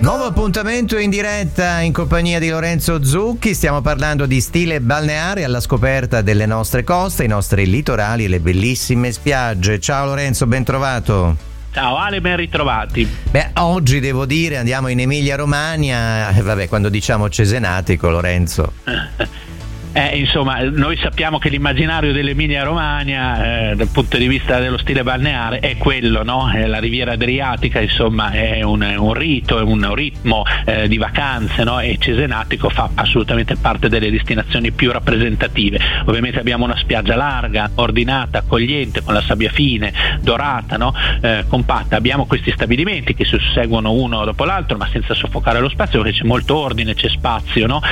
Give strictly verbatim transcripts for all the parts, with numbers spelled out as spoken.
Nuovo appuntamento in diretta in compagnia di Lorenzo Zucchi. Stiamo parlando di stile balneare alla scoperta delle nostre coste, i nostri litorali e le bellissime spiagge. Ciao Lorenzo, ben trovato. Ciao Ale, ben ritrovati. Beh, oggi devo dire andiamo in Emilia Romagna, eh, vabbè, quando diciamo Cesenatico, Lorenzo. Eh, insomma, noi sappiamo che l'immaginario dell'Emilia Romagna eh, dal punto di vista dello stile balneare è quello, no? È la riviera adriatica, insomma, è un, un rito, è un ritmo eh, di vacanze, no? E Cesenatico fa assolutamente parte delle destinazioni più rappresentative. Ovviamente abbiamo una spiaggia larga, ordinata, accogliente, con la sabbia fine, dorata, no? eh, compatta. Abbiamo questi stabilimenti che si susseguono uno dopo l'altro, ma senza soffocare lo spazio, perché c'è molto ordine, c'è spazio, no?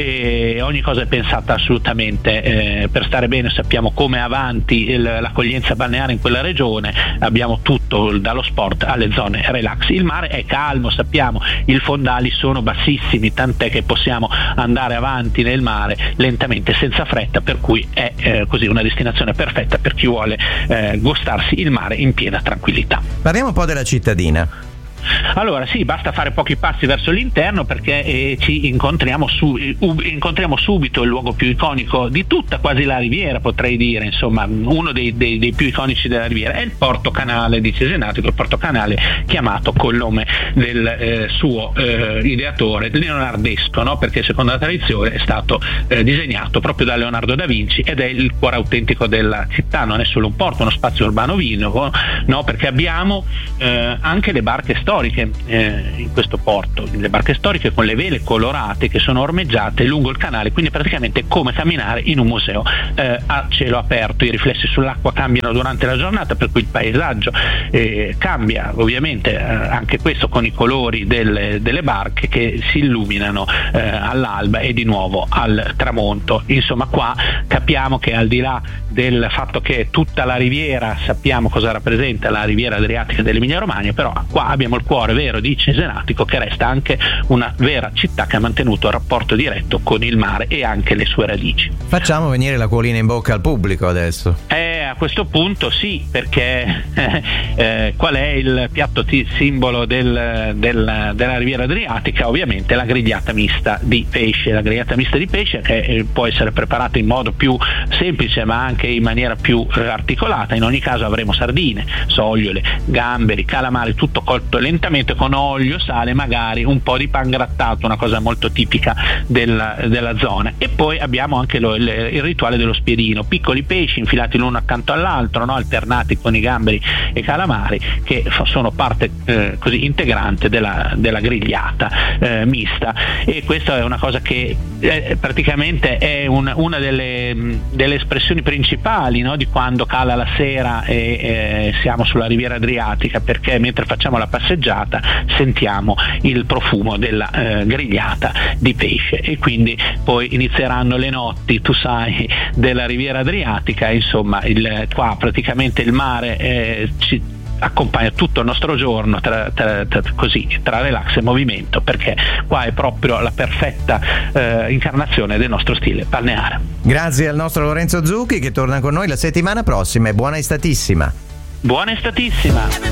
E ogni cosa è pensata assolutamente eh, per stare bene. Sappiamo come avanti il, l'accoglienza balneare in quella regione, abbiamo tutto dallo sport alle zone relax. Il mare è calmo, sappiamo, i fondali sono bassissimi, tant'è che possiamo andare avanti nel mare lentamente, senza fretta, per cui è eh, così una destinazione perfetta per chi vuole eh, gustarsi il mare in piena tranquillità. Parliamo un po' della cittadina. Allora sì, basta fare pochi passi verso l'interno perché eh, ci incontriamo, su, eh, incontriamo subito il luogo più iconico di tutta quasi la riviera, potrei dire, insomma uno dei, dei, dei più iconici della riviera è il Porto Canale di Cesenatico, il Porto Canale chiamato col nome del eh, suo eh, ideatore leonardesco, no? Perché secondo la tradizione è stato eh, disegnato proprio da Leonardo da Vinci ed è il cuore autentico della città. Non è solo un porto, uno spazio urbano vivo, no? Perché abbiamo eh, anche le barche storiche storiche eh, in questo porto, le barche storiche con le vele colorate che sono ormeggiate lungo il canale, quindi praticamente è come camminare in un museo eh, a cielo aperto. I riflessi sull'acqua cambiano durante la giornata, per cui il paesaggio eh, cambia ovviamente eh, anche questo con i colori delle, delle barche che si illuminano eh, all'alba e di nuovo al tramonto. Insomma, qua capiamo che al di là del fatto che tutta la riviera, sappiamo cosa rappresenta la riviera adriatica dell'Emilia Romagna, però qua abbiamo il cuore vero di Cesenatico, che resta anche una vera città che ha mantenuto il rapporto diretto con il mare e anche le sue radici. Facciamo venire l'acquolina in bocca al pubblico adesso. Eh, a questo punto sì, perché eh, eh, qual è il piatto t- simbolo del, del, della riviera adriatica? Ovviamente la grigliata mista di pesce. La grigliata mista di pesce che eh, può essere preparata in modo più semplice ma anche in maniera più eh, articolata. In ogni caso avremo sardine, sogliole, gamberi, calamari, tutto cotto lentamente con olio, sale, magari un po' di pan grattato, una cosa molto tipica della, della zona. E poi abbiamo anche lo, il, il rituale dello spierino, piccoli pesci infilati l'uno accanto all'altro, no? Alternati con i gamberi e i calamari, che f- sono parte eh, così integrante della, della grigliata eh, mista. E questa è una cosa che eh, praticamente è un, una delle, delle espressioni principali, no? Di quando cala la sera e eh, siamo sulla riviera adriatica, perché mentre facciamo la passeggiata sentiamo il profumo della eh, grigliata di pesce, e quindi poi inizieranno le notti, tu sai, della riviera adriatica. Insomma, il, qua praticamente il mare eh, ci accompagna tutto il nostro giorno tra, tra, tra, così, tra relax e movimento, perché qua è proprio la perfetta eh, incarnazione del nostro stile balneare. Grazie al nostro Lorenzo Zucchi, che torna con noi la settimana prossima, e buona estatissima. Buona estatissima.